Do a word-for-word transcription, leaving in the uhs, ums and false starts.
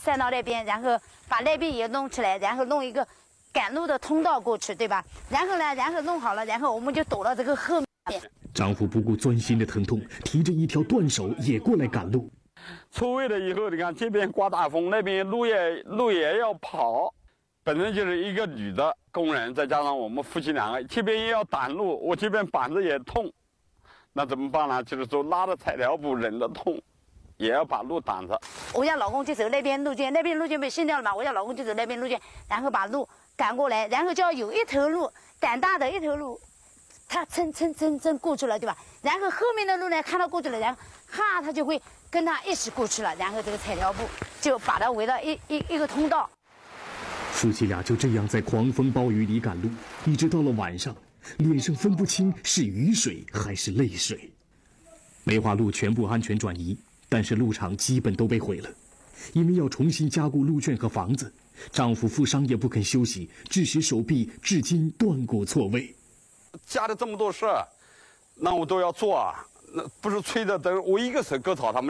塞到那边，然后把那边也弄起来，然后弄一个赶路的通道过去，对吧？然后呢，然后弄好了，然后我们就躲到这个后面。 丈夫不顾钻心的疼痛，提着一条断手也过来赶路。 错位了以后，你看这边刮大风，那边路也路也要跑。本身就是一个女的工人，再加上我们夫妻两个，这边也要挡路，我这边板子也痛，那怎么办呢？就是说拉着彩条布，忍着痛，也要把路挡着。 我让老公就走那边路线，那边路线被限掉了嘛，我让老公就走那边路线，然后把路赶过来，然后就要有一头路赶大的一头路，他蹭蹭蹭蹭过去了，对吧？然后后面的路呢，看到过去了，然后哈，他就会跟他一起过去了，然后这个彩条布就把它围到一一一个通道。 夫妻俩就这样在狂风暴雨里赶路，一直到了晚上，脸上分不清是雨水还是泪水。梅花鹿全部安全转移，但是路场基本都被毁了，因为要重新加固路券和房子，丈夫富商也不肯休息，致使手臂至今断骨错位。 家里这么多事儿，那我都要做啊，那不是吹着等我一个手割草，他们。